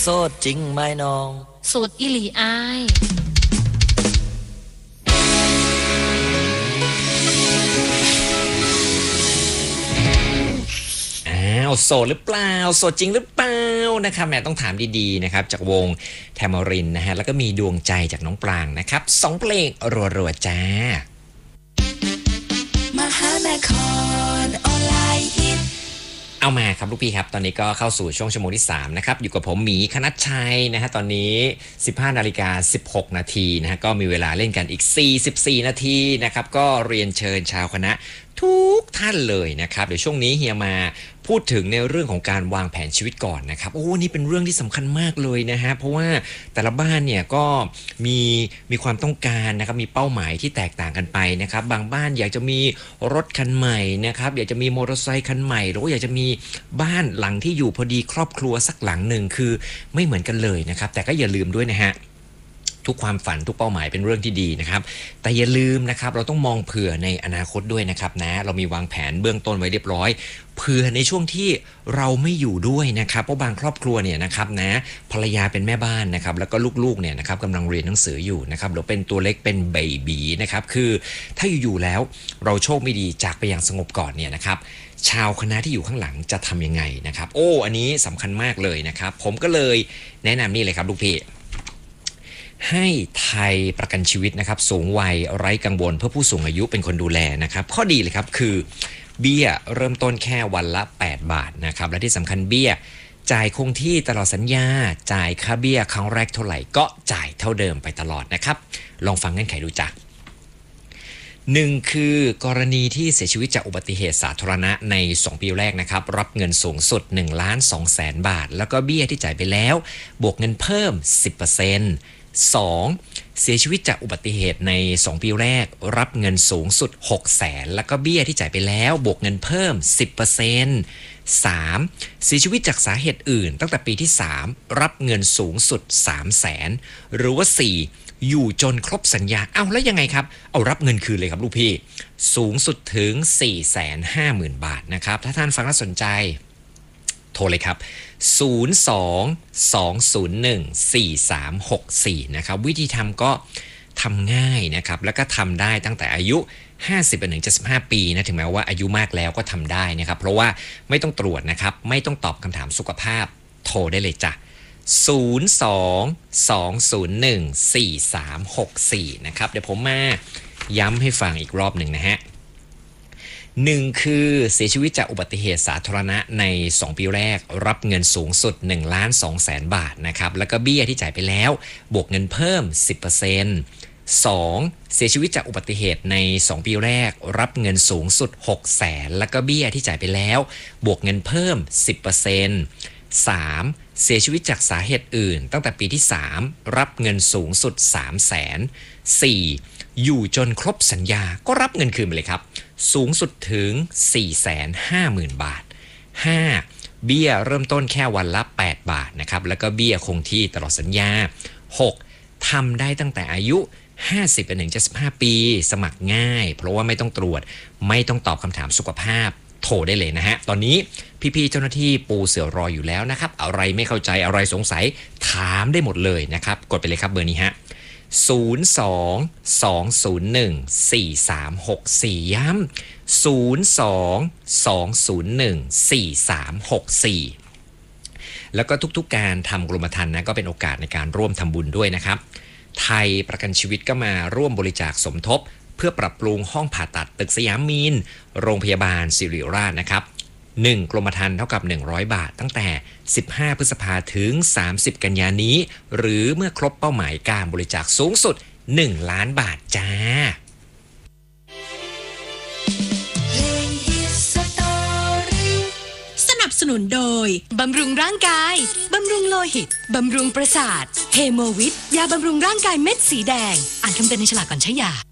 โสดจริงไหมน้องโสดอิหลีอายโสดหรือเปล่าโสดจริงหรือเปล่านะครับแม่ต้องถามดีๆนะครับจากวงแทมอรินนะฮะแล้วก็มีดวงใจจากน้องปรางนะครับ2เพลงรัวๆจ้ามหานครออนไลน์ฮิตเอามาครับลูกพี่ครับตอนนี้ก็เข้าสู่ช่วงชั่วโมงที่3นะครับอยู่กับผมหมีคณัชชัยนะฮะตอนนี้ 15:16 นาทีนะฮะก็มีเวลาเล่นกันอีก44นาทีนะครับก็เรียนเชิญชาวคณะทุกท่านเลยนะครับเดี๋ยวช่วงนี้เฮียมาพูดถึงในเรื่องของการวางแผนชีวิตก่อนนะครับโอ้นี่เป็นเรื่องที่สำคัญมากเลยนะฮะเพราะว่าแต่ละบ้านเนี่ยก็มีความต้องการนะครับมีเป้าหมายที่แตกต่างกันไปนะครับบางบ้านอยากจะมีรถคันใหม่นะครับอยากจะมีมอเตอร์ไซค์คันใหม่หรือว่าอยากจะมีบ้านหลังที่อยู่พอดีครอบครัวสักหลังหนึ่งคือไม่เหมือนกันเลยนะครับแต่ก็อย่าลืมด้วยนะฮะทุกความฝันทุกเป้าหมายเป็นเรื่องที่ดีนะครับแต่อย่าลืมนะครับเราต้องมองเผื่อในอนาคตด้วยนะครับนะเรามีวางแผนเบื้องต้นไว้เรียบร้อยเผื่อในช่วงที่เราไม่อยู่ด้วยนะครับเพราะบางครอบครัวเนี่ยนะครับนะภรรยาเป็นแม่บ้านนะครับแล้วก็ลูกๆเนี่ยนะครับกำลังเรียนหนังสืออยู่นะครับหรือเป็นตัวเล็กเป็นเบบีนะครับคือถ้าอยู่ๆแล้วเราโชคไม่ดีจากไปอย่างสงบก่อนเนี่ยนะครับชาวคณะที่อยู่ข้างหลังจะทำยังไงนะครับโอ้อันนี้สำคัญมากเลยนะครับผมก็เลยแนะนำนี่เลยครับลูกพี่ให้ไทยประกันชีวิตนะครับสูงวัยไร้กังวลเพื่อผู้สูงอายุเป็นคนดูแลนะครับข้อดีเลยครับคือเบี้ยเริ่มต้นแค่วันละ8 บาทนะครับและที่สำคัญเบี้ยจ่ายคงที่ตลอดสัญญาจ่ายค่าเบี้ยครั้งแรกเท่าไหร่ก็จ่ายเท่าเดิมไปตลอดนะครับลองฟังเงื่อนไขดูจ้ะ1คือกรณีที่เสียชีวิตจากอุบัติเหตุสาธารณะใน2 ปีแรกนะครับรับเงินสูงสุด 1,200,000 บาทแล้วก็เบี้ยที่จ่ายไปแล้วบวกเงินเพิ่ม 10% 2. เสียชีวิตจากอุบัติเหตุใน2 ปีแรกรับเงินสูงสุด 600,000 แล้วก็เบี้ยที่จ่ายไปแล้วบวกเงินเพิ่ม 10% 3. เสียชีวิตจากสาเหตุอื่นตั้งแต่ปีที่3รับเงินสูงสุด 300,000 หรือว่า 4. อยู่จนครบสัญญาแล้วยังไงครับเอารับเงินคืนเลยครับลูกพี่สูงสุดถึง 450,000 บาทนะครับถ้าท่านฟังแล้วสนใจโทรเลยครับ02-201-4364นะครับวิธีทำก็ทำง่ายนะครับแล้วก็ทำได้ตั้งแต่อายุ50-75 ปีนะถึงแม้ว่าอายุมากแล้วก็ทำได้นะครับเพราะว่าไม่ต้องตรวจนะครับไม่ต้องตอบคำถามสุขภาพโทรได้เลยจ้ะ02-201-4364นะครับเดี๋ยวผมมาย้ำให้ฟังอีกรอบหนึ่งนะฮะ1คือเสียชีวิตจากอุบัติเหตุสาธารณะใน2 ปีแรกรับเงินสูงสุด 1,200,000 บาทนะครับแล้วก็เบี้ยที่จ่ายไปแล้วบวกเงินเพิ่ม 10% 2. เสียชีวิตจากอุบัติเหตุใน2 ปีแรกรับเงินสูงสุด 600,000แล้วก็เบี้ยที่จ่ายไปแล้วบวกเงินเพิ่ม 10% 3. เสียชีวิตจากสาเหตุอื่นตั้งแต่ปีที่3รับเงินสูงสุด 300,000 4. อยู่จนครบสัญญาก็รับเงินคืนไปเลยครับสูงสุดถึง 450,000 บาท 5. เบี้ยเริ่มต้นแค่วันละ8 บาทนะครับแล้วก็เบี้ยคงที่ตลอดสัญญา 6. ทำได้ตั้งแต่อายุ50-75 ปีสมัครง่ายเพราะว่าไม่ต้องตรวจไม่ต้องตอบคำถามสุขภาพโทรได้เลยนะฮะตอนนี้พี่ๆเจ้าหน้าที่ปูเสือรออยู่แล้วนะครับอะไรไม่เข้าใจอะไรสงสัยถามได้หมดเลยนะครับกดไปเลยครับเบอร์นี้ฮะ02-201-4364 ย้ำ02-201-4364 แล้วก็ทุกๆการทำกรมธรรม์นะก็เป็นโอกาสในการร่วมทำบุญด้วยนะครับไทยประกันชีวิตก็มาร่วมบริจาคสมทบเพื่อปรับปรุงห้องผ่าตัดตึกสยามมีนโรงพยาบาลศิริราชนะครับ1 กรมธรรม์เท่ากับ100 บาทตั้งแต่15 พฤษภาถึง30 กันยายนนี้หรือเมื่อครบเป้าหมายการบริจาคสูงสุด1,000,000 บาทจ้าสนับสนุนโดยบำรุงร่างกายบำรุงโลหิตบำรุงประสาทเฮโมวิทยาบำรุงร่างกายเม็ดสีแดงอ่านคำเตือนในฉลากก่อนใช้ยา